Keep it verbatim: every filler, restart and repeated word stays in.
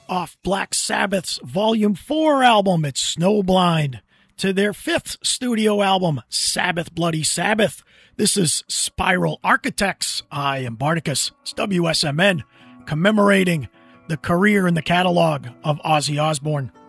off Black Sabbath's Volume four album, it's Snowblind, to their fifth studio album, Sabbath Bloody Sabbath. This is Spiral Architects. I am Bardicus. It's W S M N, commemorating the career and the catalog of Ozzy Osbourne.